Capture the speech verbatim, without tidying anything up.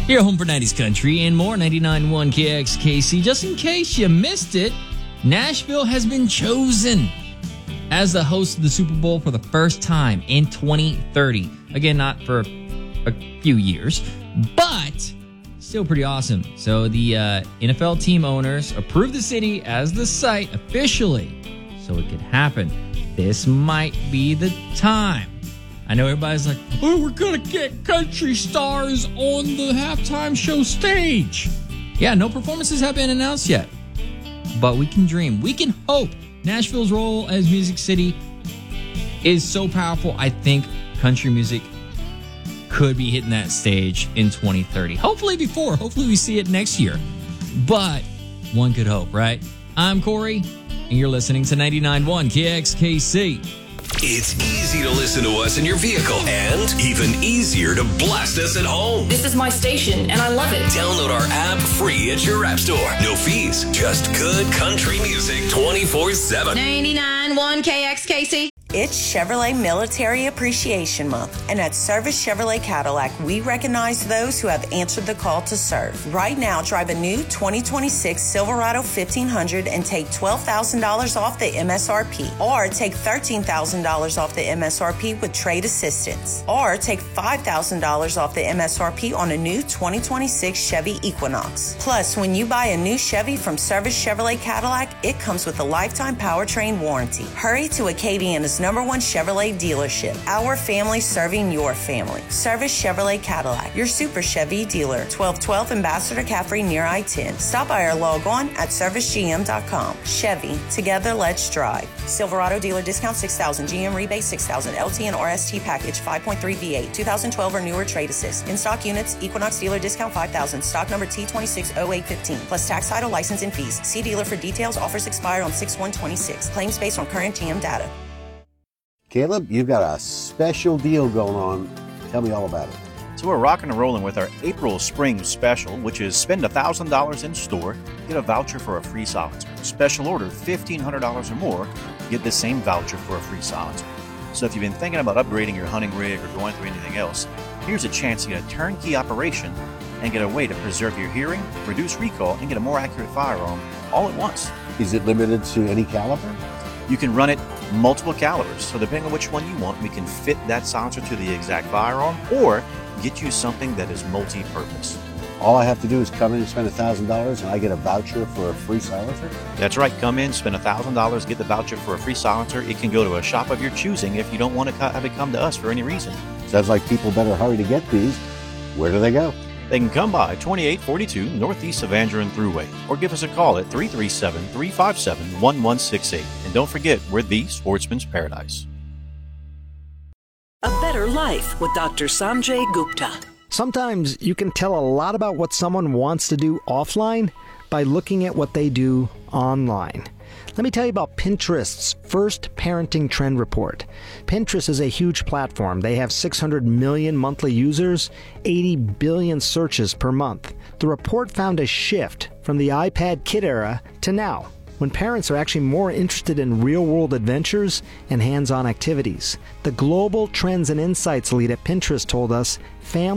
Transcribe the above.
You're home for nineties Country and more, ninety-nine point one K X K C. Just in case you missed it, Nashville has been chosen as the host of the Super Bowl for the first time in twenty thirty. Again, not for a few years, but still pretty awesome. So the uh, N F L team owners approved the city as the site officially so it could happen. This might be the time. I know everybody's like, oh, we're going to get country stars on the halftime show stage. Yeah, no performances have been announced yet. But we can dream. We can hope. Nashville's role as Music City is so powerful. I think country music could be hitting that stage in twenty thirty. Hopefully before. Hopefully we see it next year. But one could hope, right? I'm Corey, and you're listening to ninety-nine point one K X K C. It's easy to listen to us in your vehicle and even easier to blast us at home. This is my station, and I love it. Download our app free at your app store. No fees, just good country music twenty-four seven. ninety-nine point one K X K C. It's Chevrolet Military Appreciation Month, and at Service Chevrolet Cadillac, we recognize those who have answered the call to serve. Right now, drive a new twenty twenty-six Silverado fifteen hundred and take twelve thousand dollars off the M S R P, or take thirteen thousand dollars off the M S R P with trade assistance, or take five thousand dollars off the M S R P on a new twenty twenty-six Chevy Equinox. Plus, when you buy a new Chevy from Service Chevrolet Cadillac, it comes with a lifetime powertrain warranty. Hurry to Acadiana's number one Chevrolet dealership. Our family serving your family. Service Chevrolet Cadillac, your Super Chevy dealer. twelve twelve Ambassador Caffrey near I ten. Stop by or log on at service g m dot com. Chevy, together let's drive. Silverado dealer discount six thousand, G M rebate six thousand, L T and R S T package five point three V eight, two thousand twelve or newer trade assist. In stock units, Equinox dealer discount five thousand, stock number T two six zero eight one five, plus tax, title, license, and fees. See dealer for details. Offers expire on six one twenty-six. Claims based on current G M data. Caleb, you've got a special deal going on. Tell me all about it. So we're rocking and rolling with our April Spring Special, which is spend one thousand dollars in store, get a voucher for a free silencer. Special order fifteen hundred dollars or more, get the same voucher for a free silencer. So if you've been thinking about upgrading your hunting rig or going through anything else, here's a chance to get a turnkey operation and get a way to preserve your hearing, reduce recall, and get a more accurate firearm all at once. Is it limited to any caliber? You can run it multiple calibers, so depending on which one you want, we can fit that silencer to the exact firearm or get you something that is multi-purpose. All I have to do is come in and spend one thousand dollars and I get a voucher for a free silencer? That's right. Come in, spend one thousand dollars, get the voucher for a free silencer. It can go to a shop of your choosing if you don't want to have it come to us for any reason. Sounds like people better hurry to get these. Where do they go? They can come by twenty-eight forty-two Northeast Evanger and Thruway, or give us a call at three three seven, three five seven, one one six eight. And don't forget, we're the Sportsman's Paradise. A Better Life with Doctor Sanjay Gupta. Sometimes you can tell a lot about what someone wants to do offline by looking at what they do online. Let me tell you about Pinterest's first parenting trend report. Pinterest is a huge platform. They have six hundred million monthly users, eighty billion searches per month. The report found a shift from the iPad kid era to now, when parents are actually more interested in real-world adventures and hands-on activities. The global trends and insights lead at Pinterest told us families